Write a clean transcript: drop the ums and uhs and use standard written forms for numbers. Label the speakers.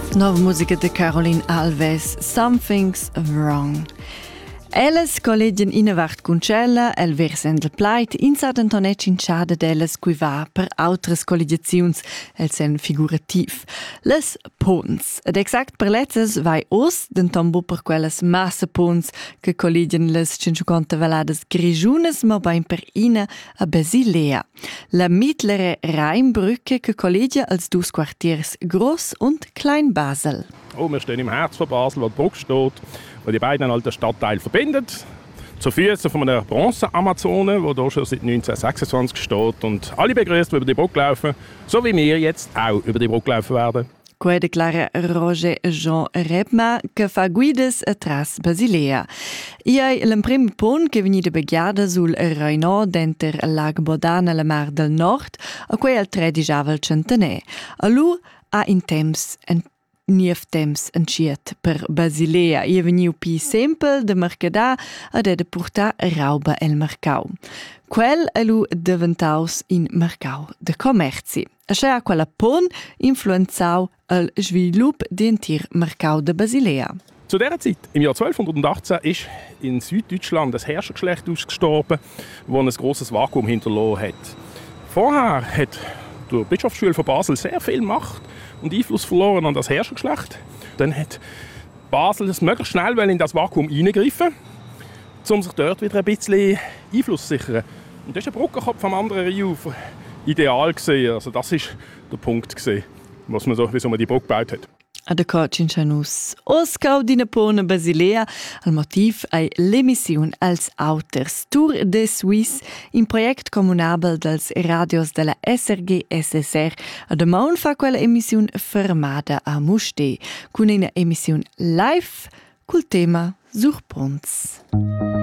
Speaker 1: Nova musica de Caroline Alves, Something's Wrong. Ellas collegien inavart cuncella, el versendel plait, insaden tonec in schada d'ellas cui va per autras collegiaziuns, el sen figurativ. Les pons. Ed exact per letzes vai os denton per quellas massa pons che collegien les 50 valadas grigiunas, ma bain per ina a Basilea. La mittlere Rheinbrücke che collegia als dus quartiers Gross und Klein Basel.
Speaker 2: Oh, wir stehen im Herz von Basel, wo die Brücke steht, die beiden alten Stadtteile verbindet. Zu Füßen von einer Bronze-Amazone, die hier schon seit 1926 steht und alle begrüßt, die über die Brücke laufen, so wie wir jetzt auch über die Brücke laufen werden.
Speaker 1: Quei declara Roger Jean Rebma, che fa guidas atras Basilea. Iai l'emprim pont che veni de begiada sul Reinò denter il lag Bodana la Mar del Nord, a quei al 13 avel centenè. A lu ha in temps nief temps entschiet per Basilea. Ie veniu pi sempel de mercadà ed è de portar rauba el mercau. Quel è lu diventaus in mercau de commerci. Ascia quella pon influenzau il svilup d'entir mercau de Basilea.
Speaker 2: Zu dieser Zeit, im Jahr 1218, ist in Süddeutschland das Herrschergeschlecht ausgestorben, das ein grosses Vakuum hinterlassen hat. Vorher hat die Bischofsschule von Basel sehr viel Macht und Einfluss verloren an das Herrschergeschlecht. Dann hat Basel das möglichst schnell in das Vakuum eingreifen, um sich dort wieder ein bisschen Einfluss zu sichern. Und das ist ein Brückenkopf am anderen Rheinufer ideal gesehen. Also das ist der Punkt gesehen, was man so, wieso man die Brücke gebaut hat.
Speaker 1: A de cocin chanus Oscau d'ina pona Basilea, al motiv ei l'emissiun als Auters Tour de Suisse, in project comunabel dels radios della SRG SSR. A demaun fa quella emissiun fermada a Musté, cun una emissiun live cul tema Surponz.